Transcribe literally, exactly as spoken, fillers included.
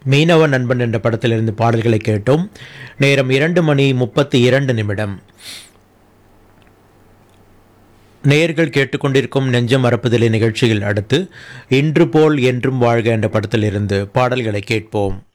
மீனவ நண்பன் என்ற படத்திலிருந்து பாடல்களை கேட்டோம். நேரம் இரண்டு மணி முப்பத்தி இரண்டு நிமிடம். நேயர்கள் கேட்டுக்கொண்டிருக்கும் நெஞ்சம் மறப்பதில்லை நிகழ்ச்சியில் அடுத்து இன்று போல் என்றும் வாழ்க என்ற படத்திலிருந்து பாடல்களை கேட்போம்.